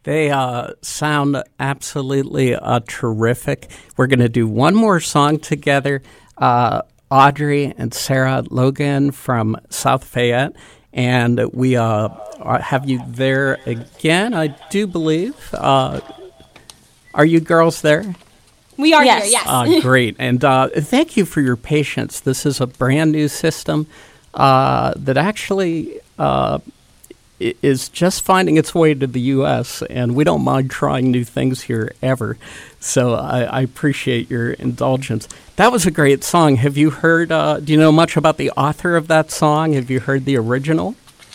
They sound absolutely terrific. We're going to do one more song together. Audrey and Sarah Logan from South Fayette, and we have you there again, I do believe. Are you girls there? We are here, yes. Great. And thank you for your patience. This is a brand new system that actually is just finding its way to the U.S., and we don't mind trying new things here ever. So I appreciate your indulgence. That was a great song. Have you heard, do you know much about the author of that song? Have you heard the original?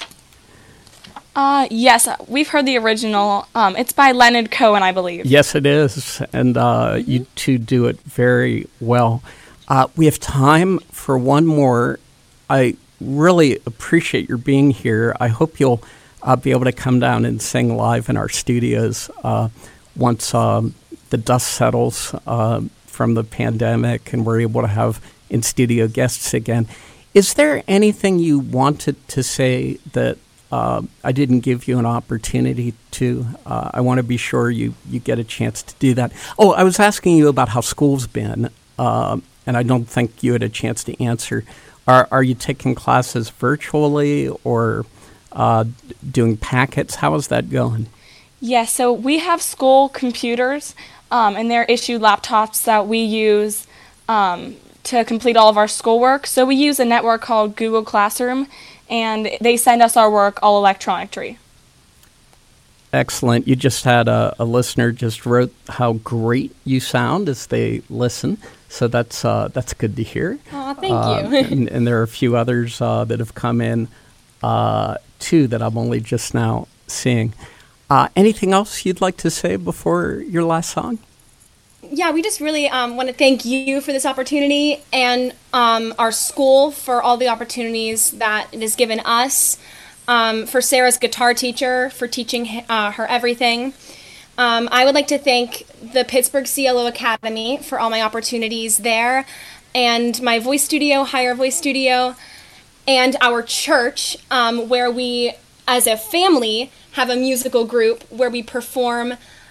Yes, we've heard the original. It's by Leonard Cohen, I believe. Yes, it is, and you two do it very well. We have time for one more. I really appreciate your being here. I hope you'll be able to come down and sing live in our studios once the dust settles from the pandemic and we're able to have in-studio guests again. Is there anything you wanted to say that I didn't give you an opportunity to? I want to be sure you get a chance to do that. Oh, I was asking you about how school's been, and I don't think you had a chance to answer. Are you taking classes virtually or doing packets? How is that going? Yes, so we have school computers, and they're issued laptops that we use to complete all of our schoolwork. So we use a network called Google Classroom, and they send us our work all electronically. Excellent. You just had a listener just wrote how great you sound as they listen. So that's good to hear. Oh, thank you. and there are a few others that have come in, too, that I'm only just now seeing. Anything else you'd like to say before your last song? Yeah, we just really want to thank you for this opportunity and our school for all the opportunities that it has given us, for Sarah's guitar teacher for teaching her everything. I would like to thank the Pittsburgh CLO Academy for all my opportunities there, and my voice studio, Higher Voice Studio, and our church, where we, as a family, have a musical group where we perform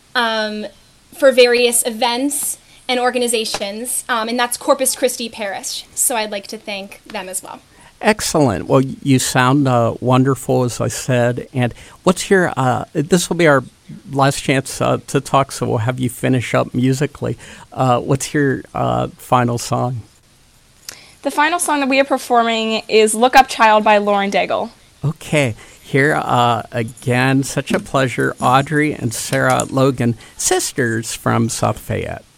for various events and organizations, and that's Corpus Christi Parish. So I'd like to thank them as well. Excellent. Well, you sound wonderful, as I said. And what's your, this will be our last chance to talk, so we'll have you finish up musically. What's your final song? The final song that we are performing is Look Up Child by Lauren Daigle. Okay. Here again, such a pleasure, Audrey and Sarah Logan, sisters from South Fayette.